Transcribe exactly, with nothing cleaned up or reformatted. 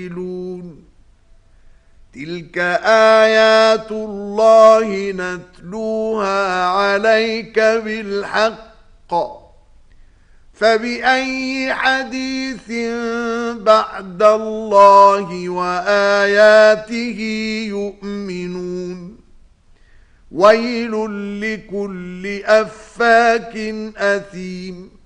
تلك آيات الله نتلوها عليك بالحق فبأي حديث بعد الله وآياته يؤمنون ويل لكل أفاك أثيم